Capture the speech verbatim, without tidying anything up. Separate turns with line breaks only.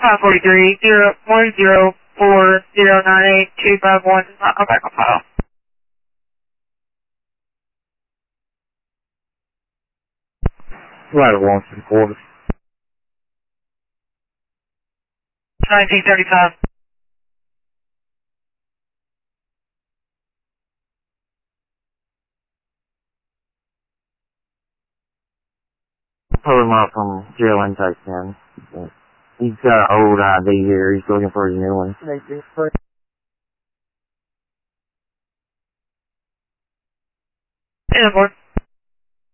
five forty-three, zero, one zero four, zero nine eight, two five one does not come back on file.
Right, Washington Quarters.
nineteen thirty-five.
Pull him up from jail intake then. He's got an old I D here. He's looking for his new one.
And